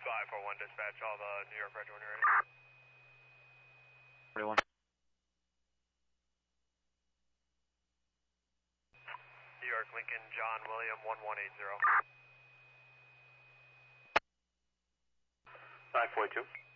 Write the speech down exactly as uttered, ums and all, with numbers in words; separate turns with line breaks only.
five four one dispatch, all the New York Retro when you're ready.
forty-one.
New York Lincoln John William one one eight zero.
five four two.